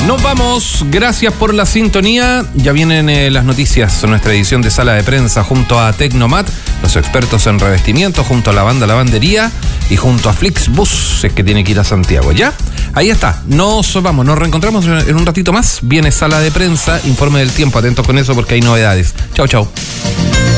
Nos vamos, gracias por la sintonía. Ya vienen las noticias en nuestra edición de Sala de Prensa junto a Tecnomat, los expertos en revestimiento, junto a la banda Lavandería y junto a Flixbus, es que tiene que ir a Santiago, ¿ya? Ahí está, nos vamos, nos reencontramos en un ratito más. Viene Sala de Prensa, informe del tiempo, atentos con eso porque hay novedades. Chau, chau.